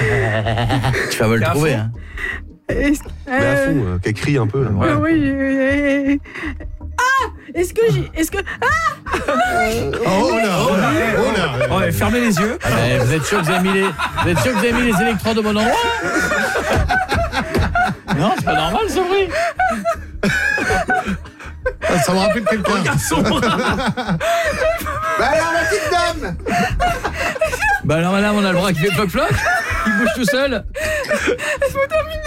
Tu vas me le trouver, hein. Mais à fond, qu'elle crie un peu. Là. Ouais. Oui. Est-ce que Oh là. Ouais, fermez les yeux. Vous êtes sûr que vous avez mis les électrodes au bon endroit? Non, c'est pas normal ce bruit. Ça me rappelle quelqu'un. Regarde son bras. Bah alors, ma petite dame. Bah alors madame, on a le bras qui fait floc-floc, qui bouge tout seul. Laisse-moi terminer.